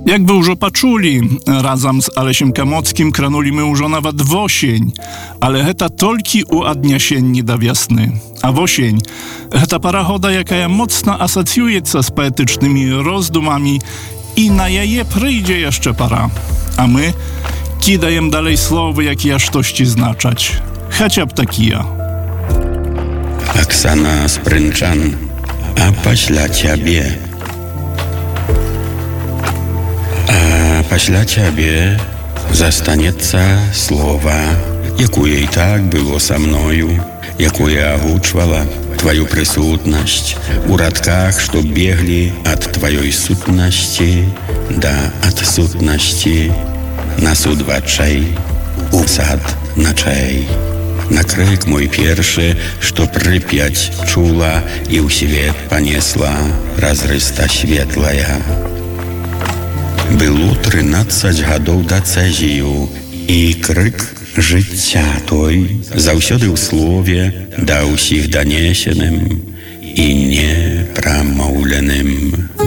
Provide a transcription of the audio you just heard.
Jak wy już opaczuli, razem z Alesiem Kamockim kranuli my już nawet w osień, ale heta tolki u adniasienni da wiosny. A w osień heta parachoda, jaka ja mocno asocjuje się z poetycznymi rozdumami i na jaje przyjdzie jeszcze para. A my kidajem dalej słowy, jakie aż tości znaczać. Chociaż takija. Оксана Спринчан, а пасля цябе. А пасля цябе застанецца слова, якое і так было са мною, якое агучвала твою прысутнасць у радках, што беглі ад тваёй сутнасці да адсутнасці на суд вачэй, у сад начэй. На крык мой першы, што прыпяць чула і ў свет панесла разрыста светлая. Было 13 гадоў да цэзію, і крык жыцця той заўсёды ў слове да ўсіх данесеным і непрамоўленым.